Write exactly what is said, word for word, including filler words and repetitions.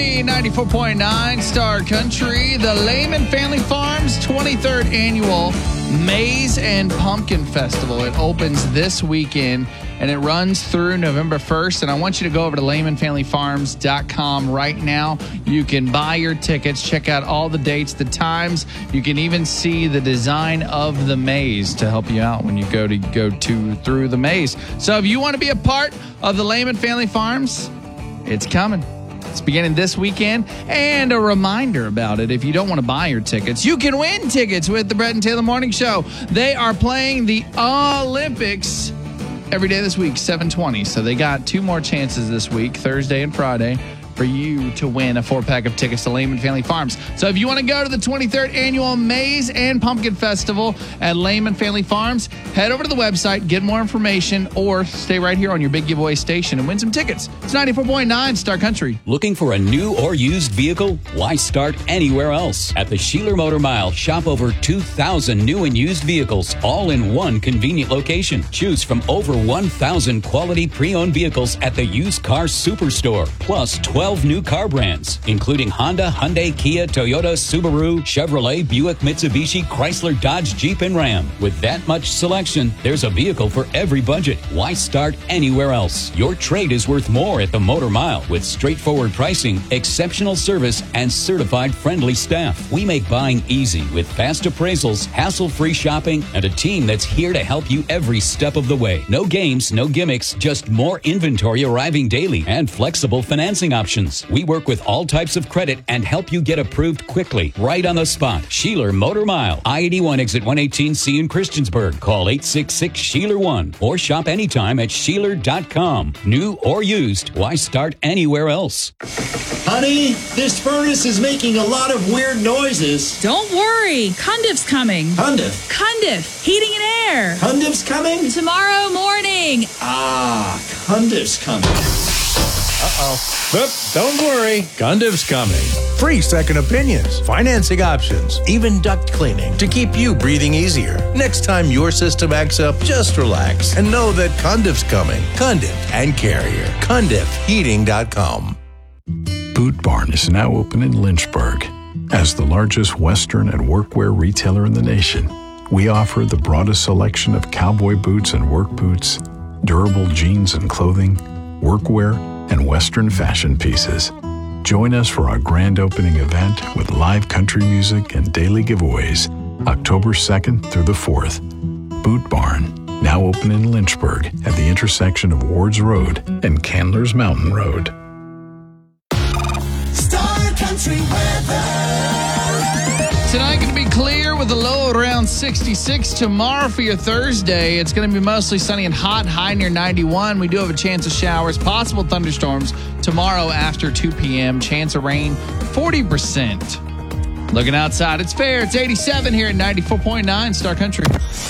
ninety-four point nine Star Country, the Lehman Family Farms twenty-third Annual Maize and Pumpkin Festival. It opens this weekend and it runs through November first. And I want you to go over to lehman family farms dot com right now. You can buy your tickets, check out all the dates, the times. You can even see the design of the maze to help you out when you go to go to through the maze. So if you want to be a part of the Lehman Family Farms, it's coming. It's beginning this weekend. And a reminder about it, if you don't want to buy your tickets, you can win tickets with the Brett and Taylor Morning Show. They are playing the Olympics every day this week, seven twenty. So they got two more chances this week, Thursday and Friday, for you to win a four-pack of tickets to Lehman Family Farms. So if you want to go to the twenty-third Annual Maize and Pumpkin Festival at Lehman Family Farms, head over to the website, get more information, or stay right here on your big giveaway station and win some tickets. It's ninety-four point nine Star Country. Looking for a new or used vehicle? Why start anywhere else? At the Sheeler Motor Mile, shop over two thousand new and used vehicles, all in one convenient location. Choose from over one thousand quality pre-owned vehicles at the Used Car Superstore, plus twelve new car brands, including Honda, Hyundai, Kia, Toyota, Subaru, Chevrolet, Buick, Mitsubishi, Chrysler, Dodge, Jeep, and Ram. With that much selection, there's a vehicle for every budget. Why start anywhere else? Your trade is worth more at the Motor Mile with straightforward pricing, exceptional service, and certified friendly staff. We make buying easy with fast appraisals, hassle-free shopping, and a team that's here to help you every step of the way. No games, no gimmicks, just more inventory arriving daily and flexible financing options. We work with all types of credit and help you get approved quickly, right on the spot. Sheeler Motor Mile, I eighty-one exit one eighteen C in Christiansburg. Call eight six six, Sheeler one or shop anytime at Sheeler dot com. New or used, why start anywhere else? Honey, this furnace is making a lot of weird noises. Don't worry, Cundiff's coming. Cundiff? Cundiff, heating and air. Cundiff's coming? Tomorrow morning. Ah, Cundiff's coming. Uh-oh. But don't worry, Cundiff's coming. Free second opinions, financing options, even duct cleaning to keep you breathing easier. Next time your system acts up, just relax and know that Cundiff's coming. Cundiff and Carrier. Cundiff Heating dot com. Boot Barn is now open in Lynchburg. As the largest Western and workwear retailer in the nation, we offer the broadest selection of cowboy boots and work boots, durable jeans and clothing, workwear, and Western fashion pieces. Join us for our grand opening event with live country music and daily giveaways, October second through the fourth. Boot Barn, now open in Lynchburg at the intersection of Wards Road and Candler's Mountain Road. Star Country weather. Tonight going to be clear with a low around sixty-six. Tomorrow for your Thursday, it's going to be mostly sunny and hot, high near ninety-one. We do have a chance of showers, possible thunderstorms tomorrow after two p.m. Chance of rain, forty percent. Looking outside, it's fair. It's eighty-seven here at ninety-four point nine Star Country.